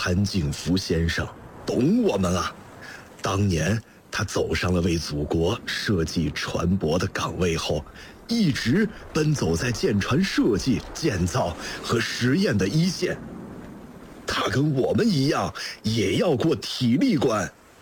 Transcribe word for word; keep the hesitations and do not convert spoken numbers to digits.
潘景福先生懂我们啊。当年他走上了为祖国设计船舶的岗位后，一直奔走在舰船设计、建造和实验的一线。他跟我们一样，也要过体力关。